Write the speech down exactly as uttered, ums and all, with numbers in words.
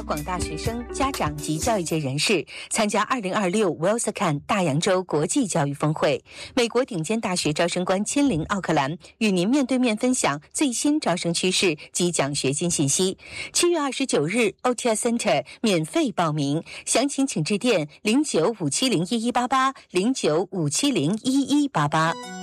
广大学生、家长及教育界人士参加二零二六 WILSACAN 大洋洲国际教育峰会。美国顶尖大学招生官亲临奥克兰，与您面对面分享最新招生趋势及奖学金信息。七月二十九日 O T S Center 免费报名，详情请致电零九五七零一一八八零九五七零一一八八。